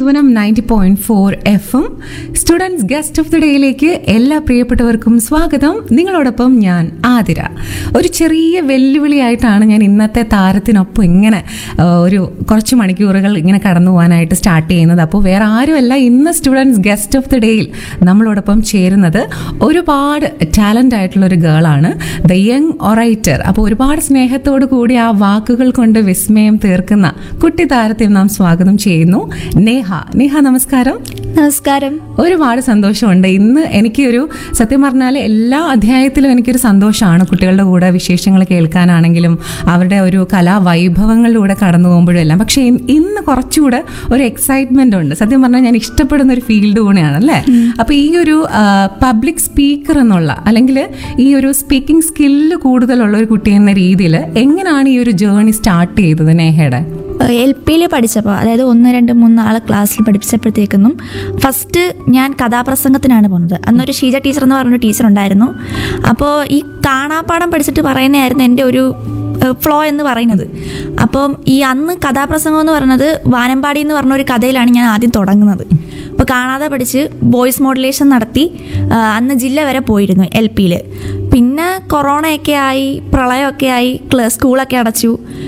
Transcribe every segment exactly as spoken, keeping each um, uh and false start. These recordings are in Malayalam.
Santhwanam ninety point four F M students guest of the ഡേയിലേക്ക് എല്ലാ പ്രിയപ്പെട്ടവർക്കും സ്വാഗതം. നിങ്ങളോടൊപ്പം ഞാൻ ആതിര. ഒരു ചെറിയ വെല്ലുവിളിയായിട്ടാണ് ഞാൻ ഇന്നത്തെ താരത്തിനൊപ്പം ഇങ്ങനെ ഒരു കുറച്ച് മണിക്കൂറുകൾ ഇങ്ങനെ കടന്നു പോകാനായിട്ട് സ്റ്റാർട്ട് ചെയ്യുന്നത്. അപ്പോൾ വേറെ ആരുമല്ല, ഇന്ന് സ്റ്റുഡൻസ് ഗസ്റ്റ് ഓഫ് ദി ഡേയിൽ നമ്മളോടൊപ്പം ചേരുന്നത് ഒരുപാട് ടാലൻ്റ് ആയിട്ടുള്ള ഒരു ഗേളാണ്, ദ യങ് ഒറൈറ്റർ. അപ്പോൾ ഒരുപാട് സ്നേഹത്തോടു കൂടി ആ വാക്കുകൾ കൊണ്ട് വിസ്മയം തീർക്കുന്ന കുട്ടി താരത്തെ നാം സ്വാഗതം ചെയ്യുന്നു. നേഹ. നേഹ, നമസ്കാരം. നമസ്കാരം. ഒരുപാട് സന്തോഷമുണ്ട് ഇന്ന്. എനിക്ക് ഒരു സത്യം പറഞ്ഞാൽ എല്ലാ അധ്യായത്തിലും എനിക്കൊരു സന്തോഷമാണ് കുട്ടികളുടെ കൂടെ വിശേഷങ്ങൾ കേൾക്കാനാണെങ്കിലും അവരുടെ ഒരു കലാവൈഭവങ്ങളിലൂടെ കടന്നു പോകുമ്പോഴും എല്ലാം. പക്ഷേ ഇന്ന് കുറച്ചുകൂടെ ഒരു എക്സൈറ്റ്മെന്റ് ഉണ്ട്. സത്യം പറഞ്ഞാൽ ഞാൻ ഇഷ്ടപ്പെടുന്ന ഒരു ഫീൽഡ് കൂടെയാണ് അല്ലേ. അപ്പോൾ ഈ ഒരു പബ്ലിക് സ്പീക്കർ എന്നുള്ള അല്ലെങ്കിൽ ഈ ഒരു സ്പീക്കിംഗ് സ്കില്ല് കൂടുതലുള്ള ഒരു കുട്ടി എന്ന രീതിയിൽ എങ്ങനെയാണ് ഈ ഒരു ജേർണി സ്റ്റാർട്ട് ചെയ്തത് നേഹയുടെ? എൽ പിയിൽ പഠിച്ചപ്പോൾ, അതായത് ഒന്ന് രണ്ട് മൂന്ന് ആളെ ക്ലാസ്സിൽ പഠിപ്പിച്ചപ്പോഴത്തേക്കൊന്നും ഫസ്റ്റ് ഞാൻ കഥാപ്രസംഗത്തിനാണ് പോകുന്നത്. അന്നൊരു ഷീജ ടീച്ചർ എന്ന് പറഞ്ഞൊരു ടീച്ചർ ഉണ്ടായിരുന്നു. അപ്പോൾ ഈ കാണാപ്പാഠം പഠിച്ചിട്ട് പറയുന്നതായിരുന്നു എൻ്റെ ഒരു ഫ്ലോ എന്ന് പറയുന്നത്. അപ്പം ഈ അന്ന് കഥാപ്രസംഗം എന്ന് പറയുന്നത് വാനമ്പാടി എന്ന് പറഞ്ഞ ഒരു കഥയിലാണ് ഞാൻ ആദ്യം തുടങ്ങുന്നത്. അപ്പോൾ കാണാതെ പഠിച്ച് വോയിസ് മോഡുലേഷൻ നടത്തി അന്ന് ജില്ല വരെ പോയിരുന്നു എൽ പിയിൽ. പിന്നെ കൊറോണയൊക്കെ ആയി, പ്രളയമൊക്കെ ആയി, സ്കൂളൊക്കെ അടച്ചു.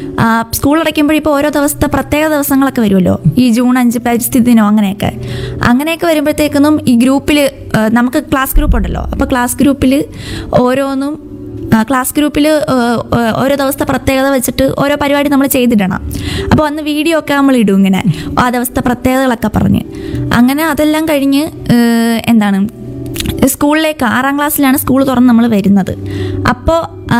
സ്കൂൾ അടയ്ക്കുമ്പോഴിപ്പോൾ ഓരോ ദിവസത്തെ പ്രത്യേക ദിവസങ്ങളൊക്കെ വരുമല്ലോ, ഈ ജൂൺ അഞ്ച് പരിസ്ഥിതി ദിനം അങ്ങനെയൊക്കെ അങ്ങനെയൊക്കെ വരുമ്പോഴത്തേക്കൊന്നും ഈ ഗ്രൂപ്പിൽ നമുക്ക് ക്ലാസ് ഗ്രൂപ്പ് ഉണ്ടല്ലോ. അപ്പോൾ ക്ലാസ് ഗ്രൂപ്പിൽ ഓരോന്നും ക്ലാസ് ഗ്രൂപ്പിൽ ഓരോ ദിവസത്തെ പ്രത്യേകത വെച്ചിട്ട് ഓരോ പരിപാടി നമ്മൾ ചെയ്തിടണം. അപ്പോൾ അന്ന് വീഡിയോ ഒക്കെ നമ്മൾ ഇടും ഇങ്ങനെ ആ ദിവസത്തെ പ്രത്യേകതകളൊക്കെ പറഞ്ഞ്. അങ്ങനെ അതെല്ലാം കഴിഞ്ഞ് എന്താണ് സ്കൂളിലേക്ക് ആറാം ക്ലാസ്സിലാണ് സ്കൂൾ തുറന്ന് നമ്മൾ വരുന്നത്. അപ്പോൾ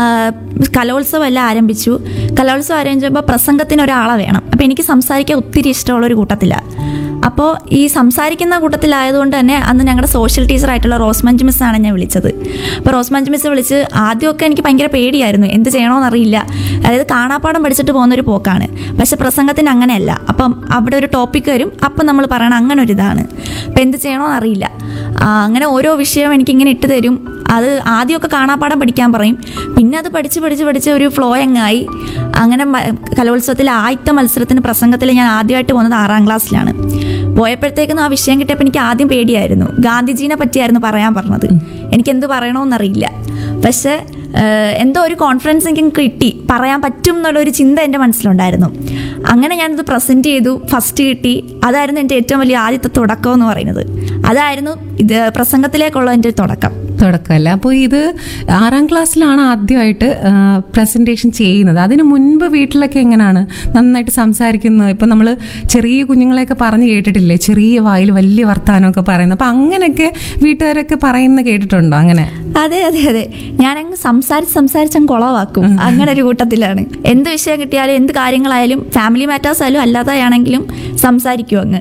കലോത്സവം എല്ലാം ആരംഭിച്ചു. കലോത്സവം ആരംഭിച്ചപ്പോൾ പ്രസംഗത്തിന് ഒരാളെ വേണം. അപ്പോൾ എനിക്ക് സംസാരിക്കാൻ ഒത്തിരി ഇഷ്ടമുള്ളൊരു കൂട്ടത്തിലാണ്. അപ്പോൾ ഈ സംസാരിക്കുന്ന കൂട്ടത്തിലായതുകൊണ്ട് തന്നെ അന്ന് ഞങ്ങളുടെ സോഷ്യൽ ടീച്ചറായിട്ടുള്ള റോസ്മഞ്ച് മിസ്സാണ് ഞാൻ വിളിച്ചത്. അപ്പോൾ റോസ്മഞ്ച് മിസ് വിളിച്ച് ആദ്യമൊക്കെ എനിക്ക് ഭയങ്കര പേടിയായിരുന്നു, എന്ത് ചെയ്യണമെന്നറിയില്ല. അതായത് കാണാപ്പാഠം പഠിച്ചിട്ട് പോകുന്നൊരു പോക്കാണ്. പക്ഷെ പ്രസംഗത്തിന് അങ്ങനെയല്ല. അപ്പം അവിടെ ഒരു ടോപ്പിക്ക് വരും, അപ്പം നമ്മൾ പറയണം അങ്ങനെ ഒരു ഇതാണ്. അപ്പം എന്ത് ചെയ്യണമെന്നറിയില്ല. അങ്ങനെ ഓരോ വിഷയം എനിക്കിങ്ങനെ ഇട്ട് തരും. അത് ആദ്യമൊക്കെ കാണാപ്പാഠം പഠിക്കാൻ പറയും. പിന്നെ അത് പഠിച്ച് പഠിച്ച് പഠിച്ച് ഒരു ഫ്ലോ എങ്ങായി. അങ്ങനെ കലോത്സവത്തിൽ ആദ്യത്തെ മത്സരത്തിന് പ്രസംഗത്തിൽ ഞാൻ ആദ്യമായിട്ട് പോകുന്നത് ആറാം ക്ലാസ്സിലാണ്. പോയപ്പോഴത്തേക്കും ആ വിഷയം കിട്ടിയപ്പോൾ എനിക്ക് ആദ്യം പേടിയായിരുന്നു. ഗാന്ധിജീനെ പറ്റിയായിരുന്നു പറയാൻ പറഞ്ഞത്. എനിക്കെന്ത് പറയണമെന്നറിയില്ല. പക്ഷേ എന്തോ ഒരു കോൺഫിഡൻസ് എനിക്ക് കിട്ടി, പറയാൻ പറ്റും എന്നുള്ളൊരു ചിന്ത എൻ്റെ മനസ്സിലുണ്ടായിരുന്നു. അങ്ങനെ ഞാനിത് പ്രസൻറ്റ് ചെയ്തു, ഫസ്റ്റ് കിട്ടി. അതായിരുന്നു എൻ്റെ ഏറ്റവും വലിയ ആദ്യത്തെ തുടക്കം എന്ന് പറയുന്നത്. അതായിരുന്നു ഇത് പ്രസംഗത്തിലേക്കുള്ള എൻ്റെ തുടക്കം തുടക്കമല്ല. അപ്പോൾ ഇത് ആറാം ക്ലാസ്സിലാണ് ആദ്യമായിട്ട് പ്രസൻറ്റേഷൻ ചെയ്യുന്നത്. അതിന് മുൻപ് വീട്ടിലൊക്കെ എങ്ങനെയാണ് നന്നായിട്ട് സംസാരിക്കുന്നത്? ഇപ്പം നമ്മൾ ചെറിയ കുഞ്ഞുങ്ങളെയൊക്കെ പറഞ്ഞ് കേട്ടിട്ടില്ലേ, ചെറിയ വായിൽ വലിയ വർത്താനമൊക്കെ പറയുന്നത്. അപ്പം അങ്ങനെയൊക്കെ വീട്ടുകാരൊക്കെ പറയുന്ന കേട്ടിട്ടുണ്ടോ? അങ്ങനെ അതെ അതെ അതെ ഞാനങ്ങ് സംസാരിച്ച് സംസാരിച്ചങ്ങ് കുളവാക്കും. അങ്ങനെ ഒരു കൂട്ടത്തിലാണ്. എന്ത് വിഷയം കിട്ടിയാലും എന്ത് കാര്യങ്ങളായാലും ഫാമിലി മാറ്റേഴ്സ് ആയാലും അല്ലാതെയാണെങ്കിലും സംസാരിക്കും. അങ്ങ്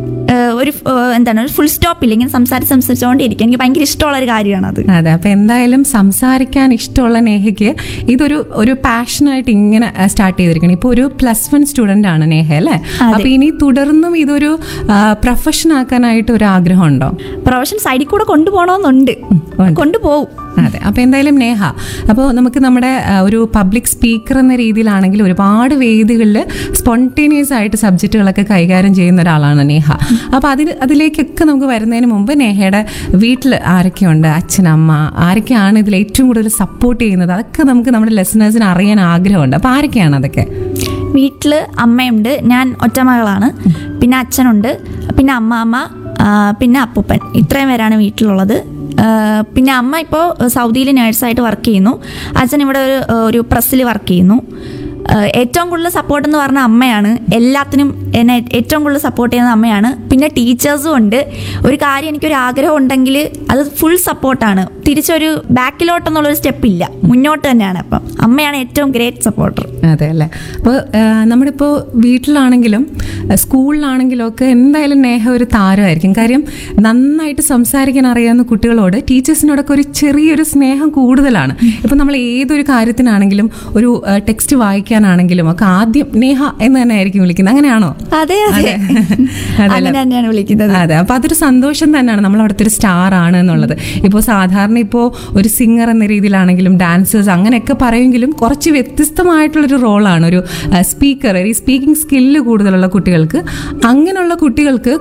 ഒരു എന്താണ് ഒരു ഫുൾ സ്റ്റോപ്പില്ല, ഇങ്ങനെ സംസാരിച്ച് സംസാരിച്ചുകൊണ്ടിരിക്കും. എനിക്ക് ഭയങ്കര ഇഷ്ടമുള്ള ഒരു കാര്യമാണ് അത്. അതെ. അപ്പം എന്തായാലും സംസാരിക്കാൻ ഇഷ്ടമുള്ള നേഹയ്ക്ക് ഇതൊരു ഒരു പാഷനായിട്ട് ഇങ്ങനെ സ്റ്റാർട്ട് ചെയ്തിരിക്കണം. ഇപ്പോൾ ഒരു പ്ലസ് വൺ സ്റ്റുഡൻ്റ് ആണ് നേഹ അല്ലേ. അപ്പം ഇനി തുടർന്നും ഇതൊരു പ്രൊഫഷൻ ആക്കാനായിട്ട് ഒരു ആഗ്രഹം ഉണ്ടോ? പ്രൊഫഷൻ സൈഡിൽ കൂടെ കൊണ്ടുപോകണമെന്നുണ്ട്, കൊണ്ടുപോകും. അതെ. അപ്പോൾ എന്തായാലും നേഹ, അപ്പോൾ നമുക്ക് നമ്മുടെ ഒരു പബ്ലിക് സ്പീക്കർ എന്ന രീതിയിലാണെങ്കിൽ ഒരുപാട് വേദികളിൽ സ്പോണ്ടേനിയസ് ആയിട്ട് സബ്ജക്റ്റുകളൊക്കെ കൈകാര്യം ചെയ്യുന്ന ഒരാളാണ് നേഹ. അപ്പോൾ അതിൽ അതിലേക്കൊക്കെ നമുക്ക് വരുന്നതിന് മുമ്പ് നേഹയുടെ വീട്ടിൽ ആരൊക്കെയുണ്ട്, അച്ഛനമ്മ ആരൊക്കെയാണ് ഇതിൽ ഏറ്റവും കൂടുതൽ സപ്പോർട്ട് ചെയ്യുന്നത്? അതൊക്കെ നമുക്ക് നമ്മുടെ ലിസണേഴ്സിന് അറിയാൻ ആഗ്രഹമുണ്ട്. അപ്പോൾ ആരൊക്കെയാണ് അതൊക്കെ? വീട്ടിൽ അമ്മയുണ്ട്, ഞാൻ ഒറ്റമകളാണ്. പിന്നെ അച്ഛനുണ്ട്, പിന്നെ അമ്മാമ്മ, പിന്നെ അപ്പൂപ്പൻ. ഇത്രയും പേരാണ് വീട്ടിലുള്ളത്. പിന്നെ അമ്മ ഇപ്പോൾ സൗദിയിൽ നേഴ്സായിട്ട് വർക്ക് ചെയ്യുന്നു. അച്ഛൻ ഇവിടെ ഒരു ഒരു പ്രസ്സിൽ വർക്ക് ചെയ്യുന്നു. ഏറ്റവും കൂടുതൽ സപ്പോർട്ട് എന്ന് പറഞ്ഞാൽ അമ്മയാണ്. എല്ലാത്തിനും എന്നെ ഏറ്റവും കൂടുതൽ സപ്പോർട്ട് ചെയ്യുന്നത് അമ്മയാണ്. പിന്നെ ടീച്ചേഴ്സും ഉണ്ട്. ഒരു കാര്യം എനിക്കൊരു ആഗ്രഹം ഉണ്ടെങ്കിൽ അത് ഫുൾ സപ്പോർട്ടാണ്. തിരിച്ചൊരു ബാക്കിലോട്ടെന്നുള്ളൊരു സ്റ്റെപ്പ് ഇല്ല, മുന്നോട്ട് തന്നെയാണ്. അപ്പം അമ്മയാണ് ഏറ്റവും ഗ്രേറ്റ് സപ്പോർട്ടർ. അതെ അല്ലേ. അപ്പോൾ നമ്മളിപ്പോൾ വീട്ടിലാണെങ്കിലും സ്കൂളിലാണെങ്കിലും ഒക്കെ എന്തായാലും നേഹ ഒരു താരമായിരിക്കും. കാര്യം നന്നായിട്ട് സംസാരിക്കാൻ അറിയാവുന്ന കുട്ടികളോട് ടീച്ചേഴ്സിനോടൊക്കെ ഒരു ചെറിയൊരു സ്നേഹം കൂടുതലാണ്. ഇപ്പം നമ്മൾ ഏതൊരു കാര്യത്തിനാണെങ്കിലും ഒരു ടെക്സ്റ്റ് വായിക്കാനാണെങ്കിലും ഒക്കെ ആദ്യം നേഹ എന്ന് തന്നെ ആയിരിക്കും വിളിക്കുന്നത്. അങ്ങനെയാണോ? അതെ അതെ തന്നെയാണ് വിളിക്കുന്നത്. അതെ. അപ്പോൾ അതൊരു സന്തോഷം തന്നെയാണ് നമ്മൾ അവിടുത്തെ ഒരു സ്റ്റാർ ആണ് എന്നുള്ളത്. ഇപ്പോൾ സാധാരണ ഇപ്പോൾ ഒരു സിംഗർ എന്ന രീതിയിലാണെങ്കിലും ഡാൻസേഴ്സ് അങ്ങനെയൊക്കെ പറയുമെങ്കിലും കുറച്ച് വ്യത്യസ്തമായിട്ടുള്ളൊരു റോളാണ് ഒരു സ്പീക്കർ. ഈ സ്പീക്കിംഗ് സ്കില്ല് കൂടുതലുള്ള കുട്ടികൾക്ക്, അങ്ങനെയുള്ള കുട്ടികൾക്ക്